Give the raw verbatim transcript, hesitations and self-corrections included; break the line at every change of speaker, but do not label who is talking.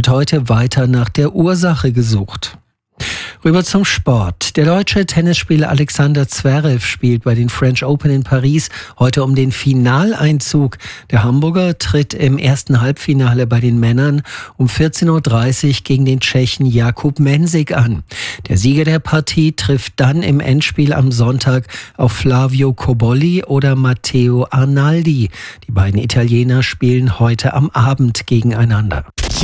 wird heute weiter nach der Ursache gesucht. Rüber zum Sport. Der deutsche Tennisspieler Alexander Zverev spielt bei den French Open in Paris heute um den Finaleinzug. Der Hamburger tritt im ersten Halbfinale bei den Männern um vierzehn Uhr dreißig gegen den Tschechen Jakub Mensik an. Der Sieger der Partie trifft dann im Endspiel am Sonntag auf Flavio Cobolli oder Matteo Arnaldi. Die beiden Italiener spielen heute am Abend gegeneinander.